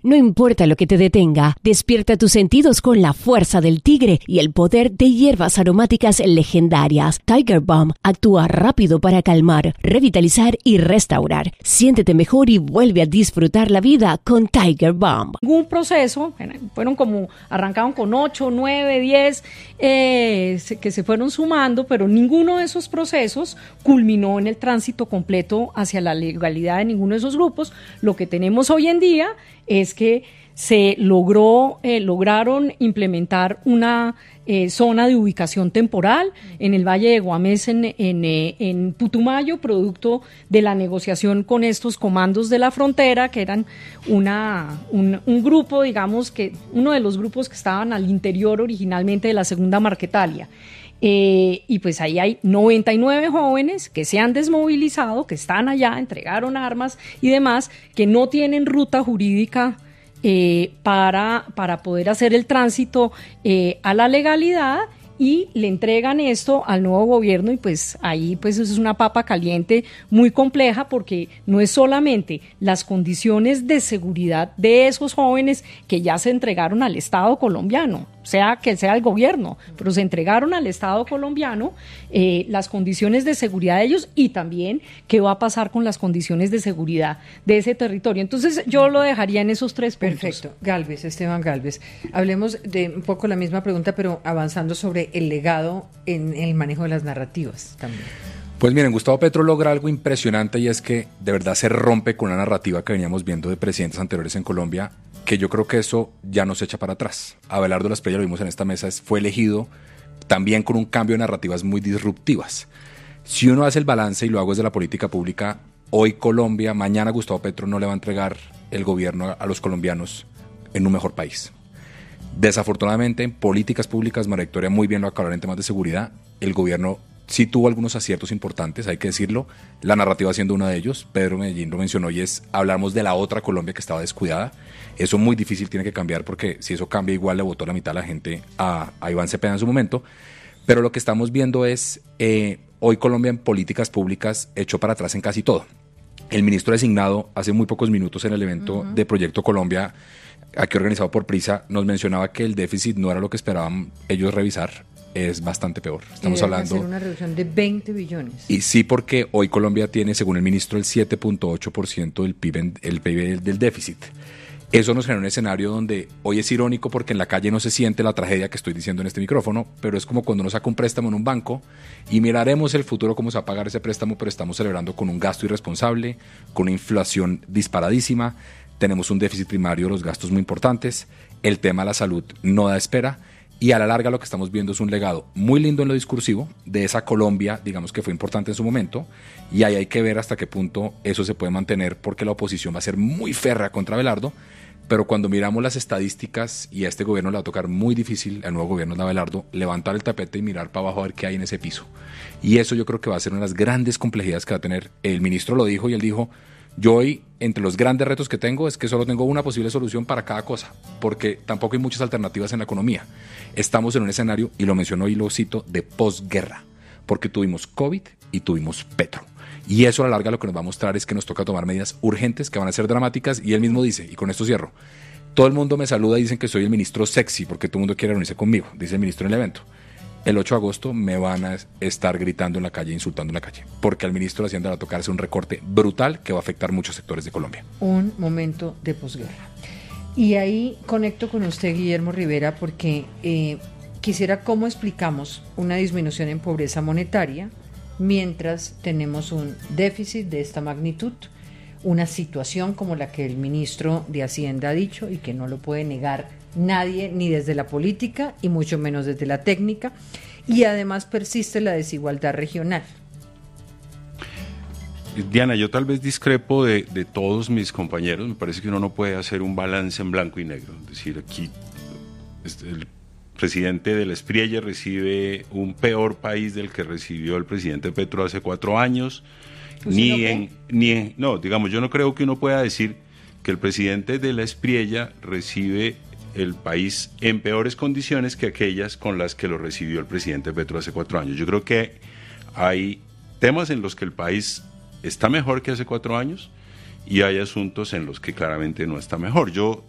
No importa lo que te detenga, despierta tus sentidos con la fuerza del tigre y el poder de hierbas aromáticas legendarias. Tiger Balm actúa rápido para calmar, revitalizar y restaurar. Siéntete mejor y vuelve a disfrutar la vida con Tiger Balm. Un proceso, arrancaron con 8, 9, 10, que se fueron sumando, pero ninguno de esos procesos culminó en el tránsito completo hacia la legalidad de ninguno de esos grupos. Lo que tenemos hoy en día es que se lograron implementar una zona de ubicación temporal en el Valle de Guamés, en Putumayo, producto de la negociación con estos comandos de la frontera, que eran un grupo, digamos, que uno de los grupos que estaban al interior originalmente de la Segunda Marquetalia. Y pues ahí hay 99 jóvenes que se han desmovilizado, que están allá, entregaron armas y demás, que no tienen ruta jurídica para poder hacer el tránsito a la legalidad, y le entregan esto al nuevo gobierno, y pues ahí pues es una papa caliente muy compleja, porque no es solamente las condiciones de seguridad de esos jóvenes que ya se entregaron al Estado colombiano, sea que sea el gobierno, pero se entregaron al Estado colombiano, las condiciones de seguridad de ellos, y también qué va a pasar con las condiciones de seguridad de ese territorio. Entonces yo lo dejaría en esos 3 puntos. Perfecto. Esteban Gálvez, hablemos de un poco la misma pregunta, pero avanzando sobre el legado en el manejo de las narrativas también. Pues miren, Gustavo Petro logra algo impresionante, y es que de verdad se rompe con una narrativa que veníamos viendo de presidentes anteriores en Colombia, que yo creo que eso ya nos echa para atrás. Abelardo Lasprilla, lo vimos en esta mesa, fue elegido también con un cambio de narrativas muy disruptivas. Si uno hace el balance, y lo hago desde la política pública, hoy Colombia, mañana Gustavo Petro no le va a entregar el gobierno a los colombianos en un mejor país. Desafortunadamente, en políticas públicas, María Victoria muy bien lo aclaró en temas de seguridad, el gobierno sí tuvo algunos aciertos importantes, hay que decirlo, la narrativa siendo uno de ellos. Pedro Medellín lo mencionó, y hablamos de la otra Colombia que estaba descuidada. Eso muy difícil tiene que cambiar, porque si eso cambia, igual le votó la mitad de la gente a Iván Cepeda en su momento. Pero lo que estamos viendo es, hoy Colombia en políticas públicas echó para atrás en casi todo. El ministro designado hace muy pocos minutos en el evento de Proyecto Colombia, aquí organizado por Prisa, nos mencionaba que el déficit no era lo que esperaban ellos revisar, es bastante peor. Estamos hablando de una reducción de 20 billones. Y sí, porque hoy Colombia tiene, según el ministro, el 7.8% del PIB del déficit. Eso nos genera un escenario donde hoy es irónico, porque en la calle no se siente la tragedia que estoy diciendo en este micrófono, pero es como cuando uno saca un préstamo en un banco y miraremos el futuro cómo se va a pagar ese préstamo, pero estamos celebrando con un gasto irresponsable, con una inflación disparadísima, tenemos un déficit primario, los gastos muy importantes, el tema de la salud no da espera, y a la larga lo que estamos viendo es un legado muy lindo en lo discursivo de esa Colombia, digamos, que fue importante en su momento, y ahí hay que ver hasta qué punto eso se puede mantener, porque la oposición va a ser muy férrea contra Abelardo. Pero cuando miramos las estadísticas, y a este gobierno le va a tocar muy difícil, al nuevo gobierno de Abelardo, levantar el tapete y mirar para abajo a ver qué hay en ese piso. Y eso yo creo que va a ser una de las grandes complejidades que va a tener. El ministro lo dijo, y él dijo, yo hoy, entre los grandes retos que tengo, es que solo tengo una posible solución para cada cosa, porque tampoco hay muchas alternativas en la economía. Estamos en un escenario, y lo mencionó y lo cito, de posguerra, porque tuvimos COVID y tuvimos Petro. Y eso a la larga lo que nos va a mostrar es que nos toca tomar medidas urgentes que van a ser dramáticas, y él mismo dice, y con esto cierro, todo el mundo me saluda y dicen que soy el ministro sexy porque todo el mundo quiere reunirse conmigo, dice el ministro en el evento. El 8 de agosto me van a estar gritando en la calle, insultando en la calle, porque al ministro de Hacienda le va a tocar hacer un recorte brutal que va a afectar muchos sectores de Colombia. Un momento de posguerra. Y ahí conecto con usted, Guillermo Rivera, porque quisiera cómo explicamos una disminución en pobreza monetaria mientras tenemos un déficit de esta magnitud, una situación como la que el ministro de Hacienda ha dicho y que no lo puede negar nadie, ni desde la política y mucho menos desde la técnica, y además persiste la desigualdad regional. Diana, yo tal vez discrepo de todos mis compañeros. Me parece que uno no puede hacer un balance en blanco y negro. Es decir, aquí el presidente del Espriella recibe un peor país del que recibió el presidente Petro hace 4 años. No, digamos, yo no creo que uno pueda decir que el presidente de la Espriella recibe el país en peores condiciones que aquellas con las que lo recibió el presidente Petro hace 4 años. Yo creo que hay temas en los que el país está mejor que hace 4 años y hay asuntos en los que claramente no está mejor. Yo